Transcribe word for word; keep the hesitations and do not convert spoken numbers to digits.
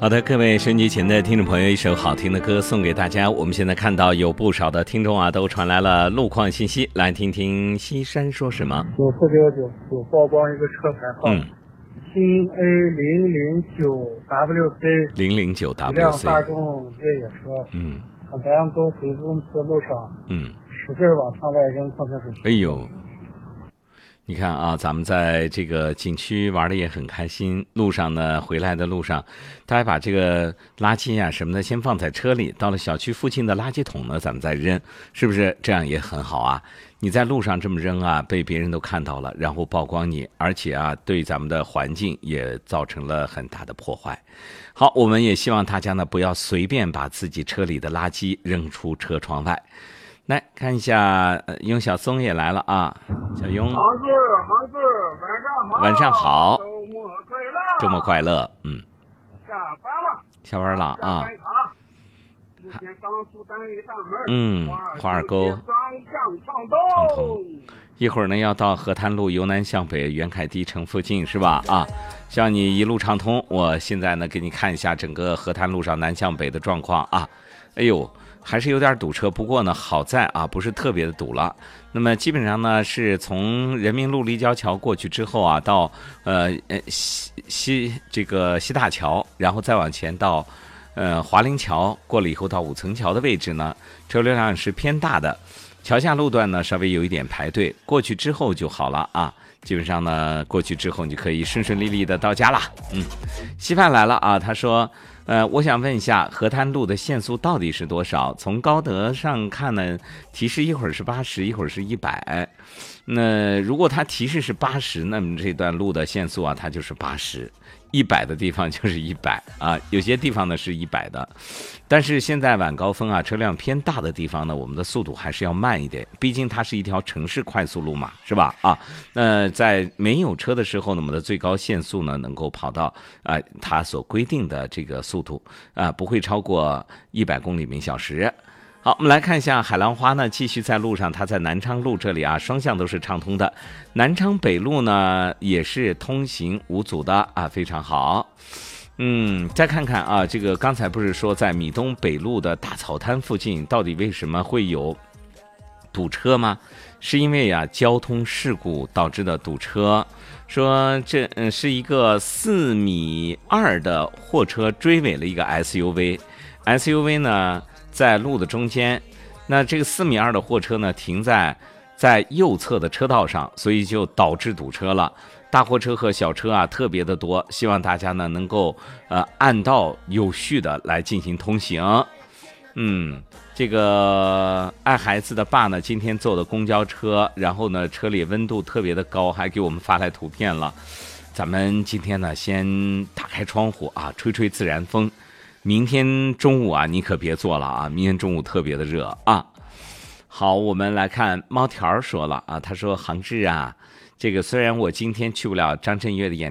好的，各位收音机前的听众朋友，一首好听的歌送给大家。我们现在看到有不少的听众啊，都传来了路况信息，来听听西山说什么。 九四九九九曝光一个车牌号， 嗯， 新 A 零零九 W C 零零九 W C 一辆大众越野车， 嗯， 咱们都回公司路上， 嗯， 使劲往窗外扔矿泉水。 哎呦。你看啊，咱们在这个景区玩的也很开心，路上呢，回来的路上，大家把这个垃圾啊什么的先放在车里，到了小区附近的垃圾桶呢，咱们再扔，是不是这样也很好啊？你在路上这么扔啊，被别人都看到了，然后曝光你，而且啊，对咱们的环境也造成了很大的破坏。好，我们也希望大家呢，不要随便把自己车里的垃圾扔出车窗外。来看一下，呃，雍小松也来了啊，小雍。 好事好事，晚上好。 晚上好。 周末快乐。 周末快乐，嗯。 下班了。 下班了啊。 目前刚出单位上门。 嗯，华尔沟。 双向畅通。 一会儿呢要到河滩路由南向北袁凯迪城附近是吧？啊，希望你一路畅通。我现在呢给你看一下整个河滩路上南向北的状况啊。哎呦。还是有点堵车，不过呢，好在啊，不是特别的堵了。那么基本上呢，是从人民路立交桥过去之后啊，到呃呃西西这个西大桥，然后再往前到呃华林桥，过了以后到五层桥的位置呢，车流量是偏大的。桥下路段呢稍微有一点排队，过去之后就好了啊。基本上呢，过去之后你就可以顺顺利利的到家了。嗯，稀饭来了啊，他说。呃，我想问一下，河滩路的限速到底是多少？从高德上看呢，提示一会儿是八十，一会儿是一百。那如果它提示是八十，那么这段路的限速啊，它就是八十；一百的地方就是一百啊。有些地方呢是一百的，但是现在晚高峰啊，车辆偏大的地方呢，我们的速度还是要慢一点，毕竟它是一条城市快速路嘛，是吧？啊，那在没有车的时候呢，我们的最高限速呢，能够跑到啊、呃、它所规定的这个速度啊、呃，不会超过一百公里每小时。好，我们来看一下海浪花呢，继续在路上，它在南昌路这里啊，双向都是畅通的。南昌北路呢也是通行无阻的啊，非常好。嗯，再看看啊，这个刚才不是说在米东北路的大草滩附近，到底为什么会有堵车吗？是因为啊交通事故导致的堵车。说这嗯是一个四米二的货车追尾了一个 S U V，S U V 呢在路的中间，那这个四米二的货车呢停在在右侧的车道上，所以就导致堵车了。大货车和小车啊特别的多，希望大家呢能够呃按道有序的来进行通行。嗯，这个爱孩子的爸呢今天坐的公交车，然后呢车里温度特别的高，还给我们发来图片了。咱们今天呢先打开窗户啊，吹吹自然风。明天中午啊，你可别做了啊！明天中午特别的热啊。好，我们来看猫条说了啊，他说：“杭志啊，这个虽然我今天去不了张震岳的演